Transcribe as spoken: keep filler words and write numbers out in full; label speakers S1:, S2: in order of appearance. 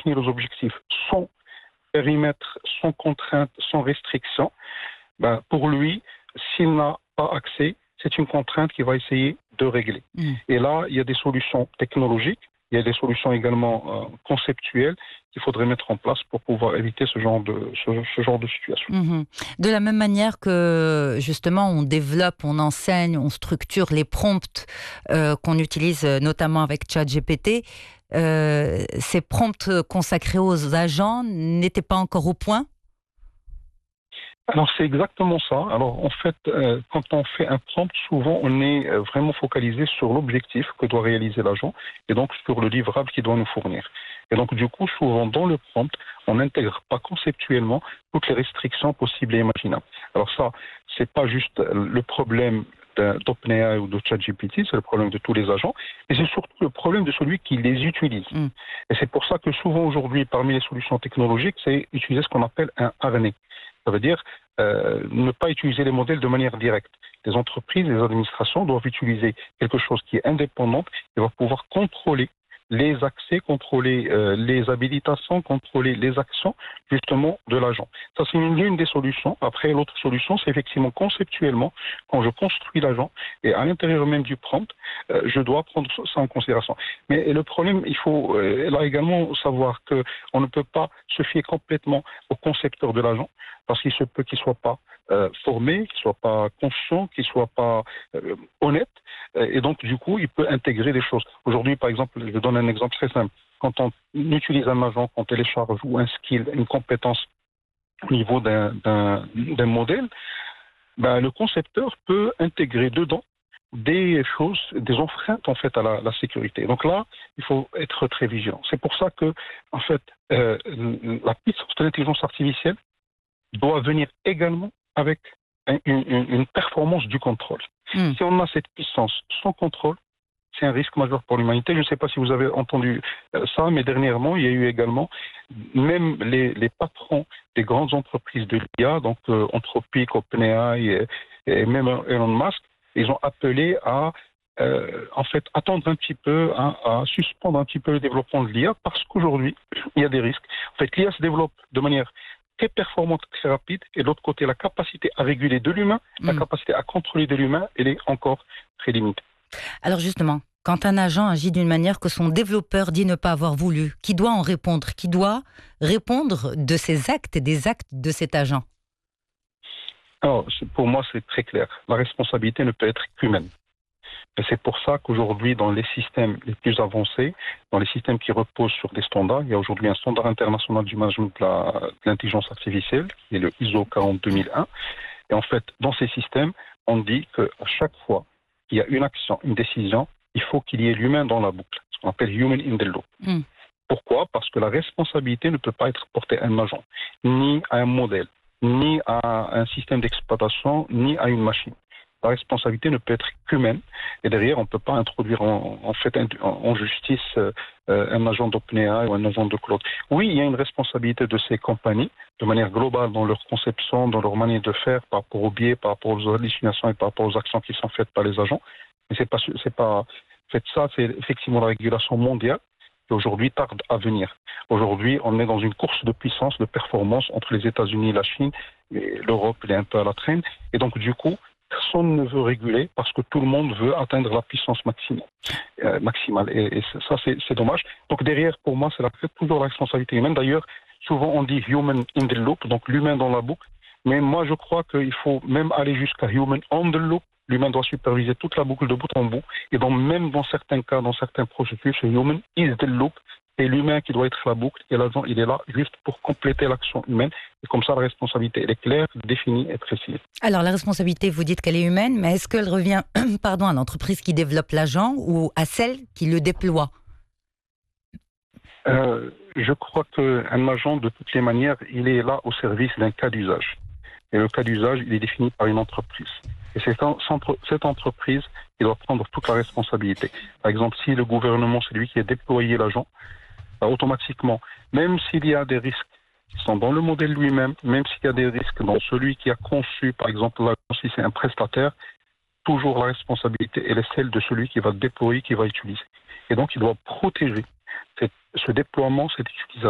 S1: définir les objectifs sans périmètre, sans contrainte, sans restriction, ben, pour lui, s'il n'a pas accès, c'est une contrainte qu'il va essayer de régler. Mmh. Et là, il y a des solutions technologiques, il y a des solutions également euh, conceptuelles qu'il faudrait mettre en place pour pouvoir éviter ce genre de, ce, ce genre de situation.
S2: Mmh. De la même manière que, justement, on développe, on enseigne, on structure les prompts euh, qu'on utilise notamment avec ChatGPT, euh, ces prompts consacrés aux agents n'étaient pas encore au point ?
S1: Alors, c'est exactement ça. Alors, en fait, euh, quand on fait un prompt, souvent, on est euh, vraiment focalisé sur l'objectif que doit réaliser l'agent et donc sur le livrable qu'il doit nous fournir. Et donc, du coup, souvent, dans le prompt, on n'intègre pas conceptuellement toutes les restrictions possibles et imaginables. Alors ça, c'est pas juste le problème d'OpenAI ou de ChatGPT, c'est le problème de tous les agents, mais c'est surtout le problème de celui qui les utilise. Mm. Et c'est pour ça que souvent, aujourd'hui, parmi les solutions technologiques, c'est utiliser ce qu'on appelle un harnais. Ça veut dire euh, ne pas utiliser les modèles de manière directe. Les entreprises, les administrations doivent utiliser quelque chose qui est indépendant et va pouvoir contrôler les accès, contrôler euh, les habilitations, contrôler les actions justement de l'agent. Ça, c'est une, une des solutions. Après, l'autre solution, c'est effectivement conceptuellement, quand je construis l'agent, et à l'intérieur même du prompt, euh, je dois prendre ça en considération. Mais le problème, il faut euh, là également savoir qu'on ne peut pas se fier complètement au concepteur de l'agent, parce qu'il se peut qu'il ne soit pas euh, formé, qu'il ne soit pas conscient, qu'il ne soit pas euh, honnête, et donc du coup, il peut intégrer des choses. Aujourd'hui, par exemple, je donne un exemple très simple. Quand on utilise un agent, qu'on télécharge ou un skill, une compétence au niveau d'un, d'un, d'un modèle, ben, le concepteur peut intégrer dedans des choses, des enfreintes en fait à la, la sécurité. Donc là, il faut être très vigilant. C'est pour ça que, en fait, euh, la puissance de l'intelligence artificielle doit venir également avec une, une, une performance du contrôle. Mmh. Si on a cette puissance sans contrôle, c'est un risque majeur pour l'humanité. Je ne sais pas si vous avez entendu ça, mais dernièrement, il y a eu également, même les, les patrons des grandes entreprises de l'I A, donc euh, Anthropic, OpenAI et, et même Elon Musk, ils ont appelé à euh, en fait attendre un petit peu, hein, à suspendre un petit peu le développement de l'I A, parce qu'aujourd'hui, il y a des risques. En fait, l'I A se développe de manière très performante, très rapide, et de l'autre côté, la capacité à réguler de l'humain, mmh. la capacité à contrôler de l'humain, elle est encore très limitée.
S2: Alors justement, quand un agent agit d'une manière que son développeur dit ne pas avoir voulu, qui doit en répondre? Qui doit répondre de ses actes et des actes de cet agent?
S1: Alors, pour moi, c'est très clair. La responsabilité ne peut être qu'humaine. Et c'est pour ça qu'aujourd'hui, dans les systèmes les plus avancés, dans les systèmes qui reposent sur des standards, il y a aujourd'hui un standard international du management de, la, de l'intelligence artificielle, qui est le I S O quarante-deux mille un. Et en fait, dans ces systèmes, on dit qu'à chaque fois qu'il y a une action, une décision, il faut qu'il y ait l'humain dans la boucle, ce qu'on appelle human in the loop. Mm. Pourquoi? Parce que la responsabilité ne peut pas être portée à un agent, ni à un modèle, ni à un système d'exploitation, ni à une machine. La responsabilité ne peut être qu'humaine, et derrière, on ne peut pas introduire en, en fait en, en justice euh, un agent d'OpenAI ou un agent de Claude. Oui, il y a une responsabilité de ces compagnies, de manière globale, dans leur conception, dans leur manière de faire, par rapport aux biais, par rapport aux hallucinations et par rapport aux actions qui sont faites par les agents. Mais c'est pas, c'est pas, en fait, ça, c'est effectivement la régulation mondiale qui aujourd'hui tarde à venir. Aujourd'hui, on est dans une course de puissance, de performance entre les États-Unis, la Chine, et l'Europe, elle est un peu à la traîne. Et donc, du coup, personne ne veut réguler parce que tout le monde veut atteindre la puissance maximale. Euh, maximale. Et, et ça, c'est, c'est dommage. Donc, derrière, pour moi, c'est la, toujours la responsabilité humaine. D'ailleurs, souvent, on dit human in the loop, donc l'humain dans la boucle. Mais moi, je crois qu'il faut même aller jusqu'à human on the loop. L'humain doit superviser toute la boucle de bout en bout. Et donc, même dans certains cas, dans certains processus, c'est human is the loop. C'est l'humain qui doit être la boucle. Et l'agent, il est là juste pour compléter l'action humaine. Et comme ça, la responsabilité, elle est claire, définie et précise.
S2: Alors, la responsabilité, vous dites qu'elle est humaine, mais est-ce qu'elle revient pardon, à l'entreprise qui développe l'agent ou à celle qui le déploie?
S1: euh, Je crois qu'un agent, de toutes les manières, il est là au service d'un cas d'usage. Et le cas d'usage, il est défini par une entreprise. Et c'est cette entreprise qui doit prendre toute la responsabilité. Par exemple, si le gouvernement, c'est lui qui a déployé l'agent, bah, automatiquement, même s'il y a des risques qui sont dans le modèle lui-même, même s'il y a des risques dans celui qui a conçu, par exemple, l'agent, si c'est un prestataire, toujours la responsabilité, elle est celle de celui qui va déployer, qui va utiliser. Et donc, il doit protéger cette, ce déploiement, cette utilisation.